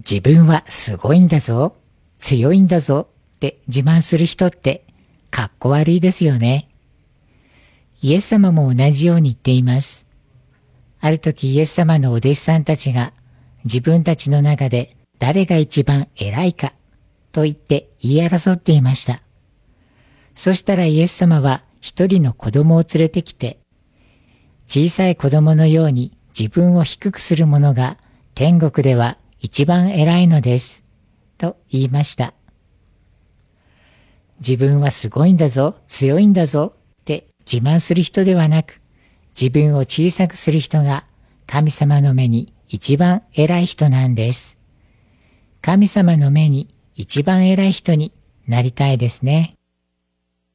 自分はすごいんだぞ、強いんだぞって自慢する人ってかっこ悪いですよね。イエス様も同じように言っています。ある時イエス様のお弟子さんたちが自分たちの中で誰が一番偉いかと言って言い争っていました。そしたらイエス様は一人の子供を連れてきて、小さい子供のように自分を低くする者が天国では一番偉いのです、と言いました。自分はすごいんだぞ、強いんだぞって自慢する人ではなく、自分を小さくする人が神様の目に一番偉い人なんです。神様の目に一番偉い人になりたいですね。